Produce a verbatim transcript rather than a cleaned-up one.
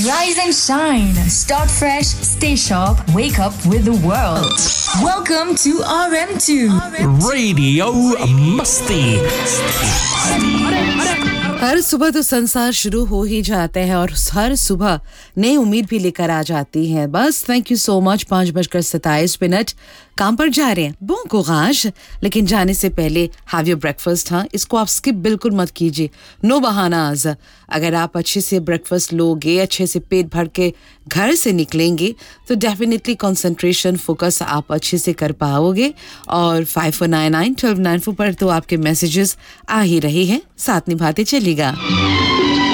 Rise and shine. Start fresh, stay sharp, wake up with the world. Welcome to R M two. Radio Masti. हर सुबह तो संसार शुरू हो ही जाते हैं और हर सुबह नई उम्मीद भी लेकर आ जाती है। बस थैंक यू सो मच। पाँच बजकर सत्ताईस मिनट काम पर जा रहे हैं, बों को गाश। लेकिन जाने से पहले हैव योर ब्रेकफास्ट। हाँ, इसको आप स्किप बिल्कुल मत कीजिए, नो बहानाज। अगर आप अच्छे से ब्रेकफास्ट लोगे, अच्छे से पेट भर के घर से निकलेंगे तो डेफिनेटली कंसंट्रेशन फोकस आप अच्छे से कर पाओगे। और फाइव फोर नाइन नाइन ट्वेल्व नाइन फोर पर तो आपके मैसेजेस आ ही रहे हैं, साथ निभाते चलेगा।